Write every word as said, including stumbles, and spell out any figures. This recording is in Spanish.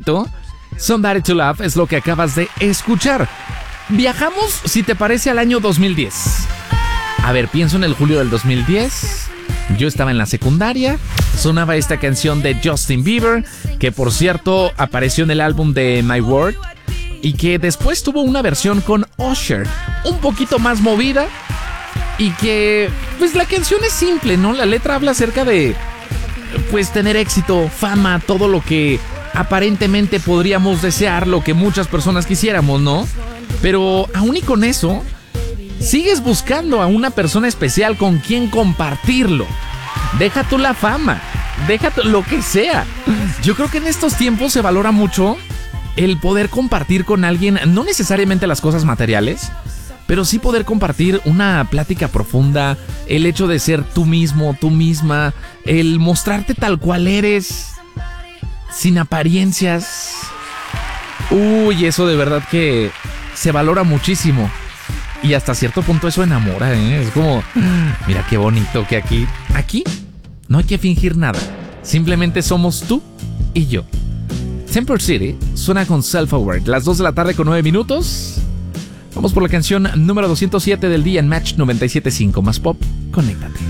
bonito. Somebody to Love es lo que acabas de escuchar. Viajamos, si te parece, al año dos mil diez. A ver, pienso en el julio del dos mil diez. Yo estaba en la secundaria. Sonaba esta canción de Justin Bieber, que por cierto apareció en el álbum de My Word, y que después tuvo una versión con Usher, un poquito más movida, y que pues la canción es simple, ¿no? La letra habla acerca de pues tener éxito, fama, todo lo que aparentemente podríamos desear, lo que muchas personas quisiéramos, ¿no? Pero aún y con eso, sigues buscando a una persona especial con quien compartirlo. Deja tú la fama, deja tú lo que sea. Yo creo que en estos tiempos se valora mucho el poder compartir con alguien, no necesariamente las cosas materiales, pero sí poder compartir una plática profunda, el hecho de ser tú mismo, tú misma, el mostrarte tal cual eres, sin apariencias. Uy, eso de verdad que se valora muchísimo. Y hasta cierto punto eso enamora, ¿eh? Es como, mira qué bonito que aquí, aquí no hay que fingir nada. Simplemente somos tú y yo. Temple City suena con Self-Aware. Las dos de la tarde con nueve minutos. Vamos por la canción número doscientos siete del día en Match noventa y siete punto cinco. Más pop, conéctate.